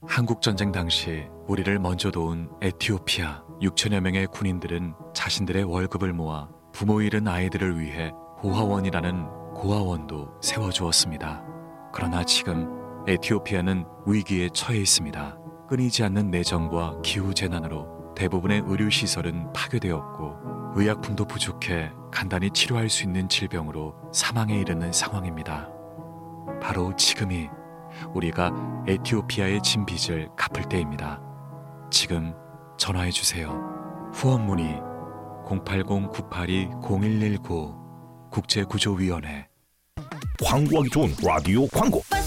한국전쟁 당시 우리를 먼저 도운 에티오피아 6천여 명의 군인들은 자신들의 월급을 모아 부모 잃은 아이들을 위해 고아원이라는 고아원도 세워주었습니다. 그러나 지금 에티오피아는 위기에 처해 있습니다. 끊이지 않는 내정과 기후재난으로 대부분의 의료시설은 파괴되었고 의약품도 부족해 간단히 치료할 수 있는 질병으로 사망에 이르는 상황입니다. 바로 지금이 우리가 에티오피아의 진 빚을 갚을 때입니다. 지금 전화해 주세요. 후원 문의 080-982-0119 국제구조위원회. 광고하기 좋은 라디오 광고.